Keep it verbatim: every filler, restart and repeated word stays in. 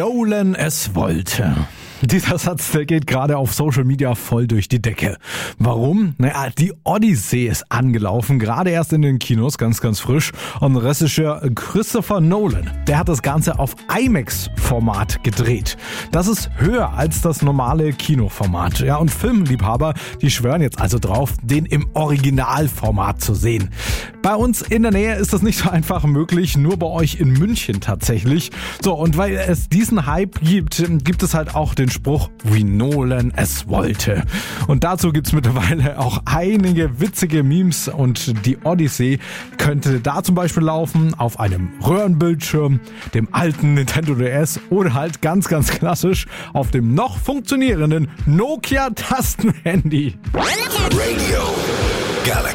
Nolan es wollte. Dieser Satz, der geht gerade auf Social Media voll durch die Decke. Warum? Naja, die Odyssey ist angelaufen, gerade erst in den Kinos, ganz, ganz frisch. Und Regisseur Christopher Nolan, der hat das Ganze auf IMAX-Format gedreht. Das ist höher als das normale Kinoformat. Ja, und Filmliebhaber, die schwören jetzt also drauf, den im Originalformat zu sehen. Bei uns in der Nähe ist das nicht so einfach möglich, nur bei euch in München tatsächlich. So, und weil es diesen Hype gibt, gibt es halt auch den Spruch, wie Nolan es wollte. Und dazu gibt's mittlerweile auch einige witzige Memes und die Odyssey könnte da zum Beispiel laufen auf einem Röhrenbildschirm, dem alten Nintendo D S oder halt ganz, ganz klassisch auf dem noch funktionierenden Nokia-Tastenhandy. Radio Galaxy.